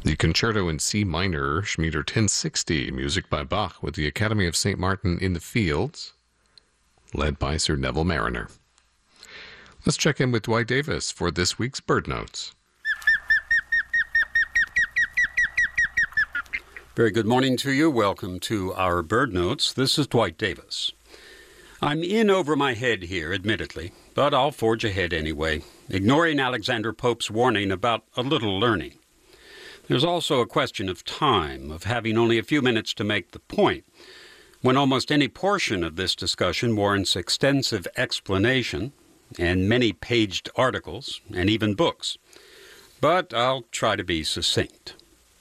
The Concerto in C minor, Schmieder 1060, music by Bach with the Academy of St. Martin in the Fields, led by Sir Neville Mariner. Let's check in with Dwight Davis for this week's Bird Notes. Very good morning to you. Welcome to our Bird Notes. This is Dwight Davis. I'm in over my head here, admittedly, but I'll forge ahead anyway, ignoring Alexander Pope's warning about a little learning. There's also a question of time, of having only a few minutes to make the point, when almost any portion of this discussion warrants extensive explanation and many paged articles and even books. But I'll try to be succinct.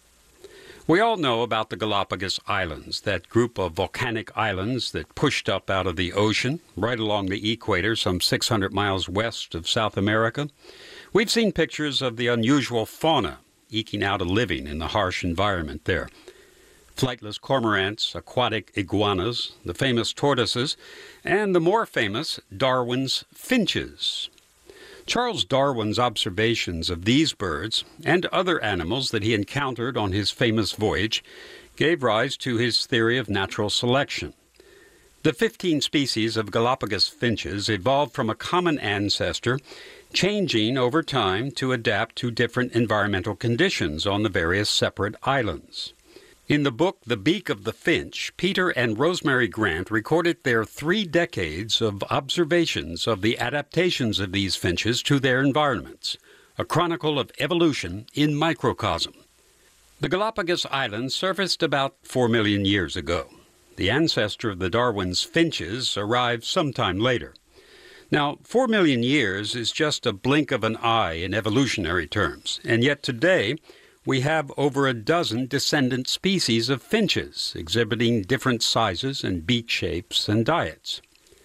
We all know about the Galapagos Islands, that group of volcanic islands that pushed up out of the ocean right along the equator some 600 miles west of South America. We've seen pictures of the unusual fauna eking out a living in the harsh environment there. Flightless cormorants, aquatic iguanas, the famous tortoises, and the more famous Darwin's finches. Charles Darwin's observations of these birds and other animals that he encountered on his famous voyage gave rise to his theory of natural selection. The 15 species of Galapagos finches evolved from a common ancestor, changing over time to adapt to different environmental conditions on the various separate islands. In the book The Beak of the Finch, Peter and Rosemary Grant recorded their 3 decades of observations of the adaptations of these finches to their environments, a chronicle of evolution in microcosm. The Galapagos Islands surfaced about 4 million years ago. The ancestor of the Darwin's finches arrived sometime later. Now, 4 million years is just a blink of an eye in evolutionary terms, and yet today we have over a dozen descendant species of finches exhibiting different sizes and beak shapes and diets.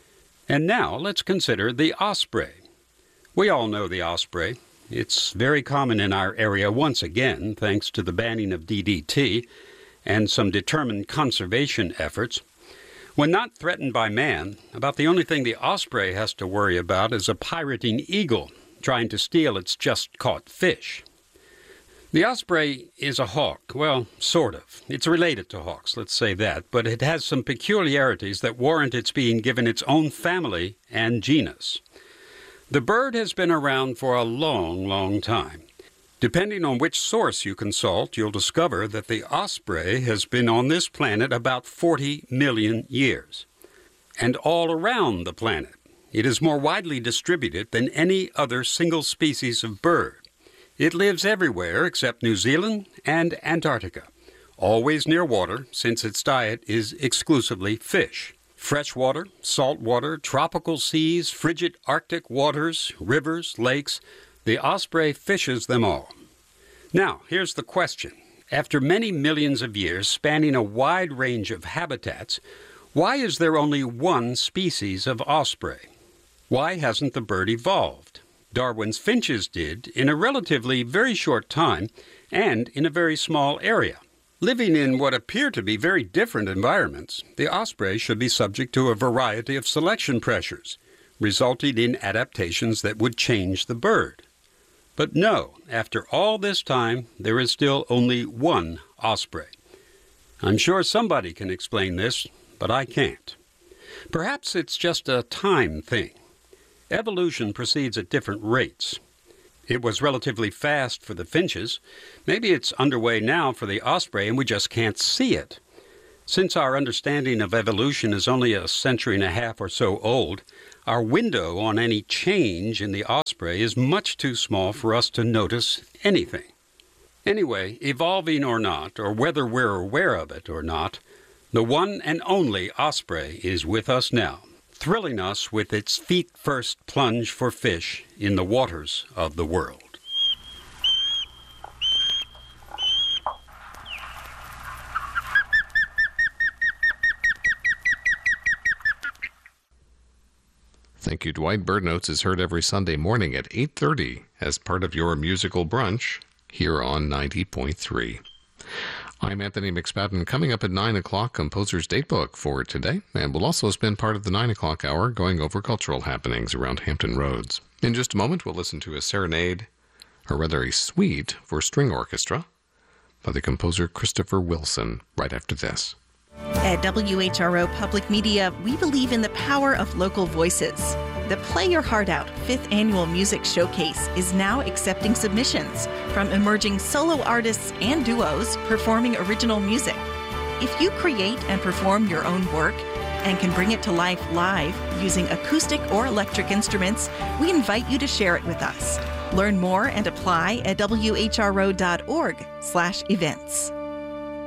And now let's consider the osprey. We all know the osprey. It's very common in our area once again, thanks to the banning of DDT and some determined conservation efforts. When not threatened by man, about the only thing the osprey has to worry about is a pirating eagle trying to steal its just-caught fish. The osprey is a hawk. Well, sort of. It's related to hawks, let's say that, but it has some peculiarities that warrant its being given its own family and genus. The bird has been around for a long, long time. Depending on which source you consult, you'll discover that the osprey has been on this planet about 40 million years. And all around the planet, it is more widely distributed than any other single species of bird. It lives everywhere except New Zealand and Antarctica, always near water since its diet is exclusively fish. Freshwater, saltwater, tropical seas, frigid Arctic waters, rivers, lakes, the osprey fishes them all. Now, here's the question. After many millions of years spanning a wide range of habitats, why is there only one species of osprey? Why hasn't the bird evolved? Darwin's finches did in a relatively very short time and in a very small area. Living in what appear to be very different environments, the osprey should be subject to a variety of selection pressures, resulting in adaptations that would change the bird. But no, after all this time, there is still only one osprey. I'm sure somebody can explain this, but I can't. Perhaps it's just a time thing. Evolution proceeds at different rates. It was relatively fast for the finches. Maybe it's underway now for the osprey and we just can't see it. Since our understanding of evolution is only a century and a half or so old, our window on any change in the osprey is much too small for us to notice anything. Anyway, evolving or not, or whether we're aware of it or not, the one and only osprey is with us now, thrilling us with its feet-first plunge for fish in the waters of the world. Thank you, Dwight. Bird Notes is heard every Sunday morning at 8:30 as part of your musical brunch here on 90.3. I'm Anthony McSpadden. Coming up at 9 o'clock, Composer's Datebook for today, and we'll also spend part of the 9 o'clock hour going over cultural happenings around Hampton Roads. In just a moment, we'll listen to a serenade, or rather a suite, for string orchestra by the composer Christopher Wilson right after this. At WHRO Public Media, we believe in the power of local voices. The Play Your Heart Out 5th Annual Music Showcase is now accepting submissions from emerging solo artists and duos performing original music. If you create and perform your own work and can bring it to life live using acoustic or electric instruments, we invite you to share it with us. Learn more and apply at whro.org/events.